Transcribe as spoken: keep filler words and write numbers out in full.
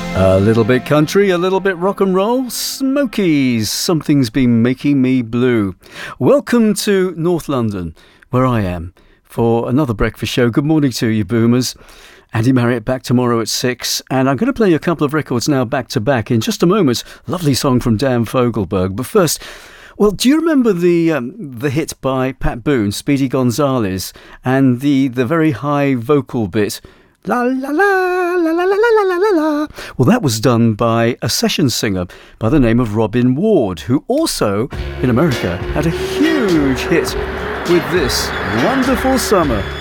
A little bit country, a little bit rock and roll. Smokies, Something's Been Making Me Blue. Welcome to North London, where I am, for another breakfast show. Good morning to you, boomers. Andy Marriott back tomorrow at six, and I'm going to play you a couple of records now back to back in just a moment. Lovely song from Dan Fogelberg. But first, well, do you remember the um, the hit by Pat Boone, Speedy Gonzales, and the, the very high vocal bit? La la la la la la la la la la. Well, that was done by a session singer by the name of Robin Ward, who also, in America, had a huge hit with this Wonderful Summer.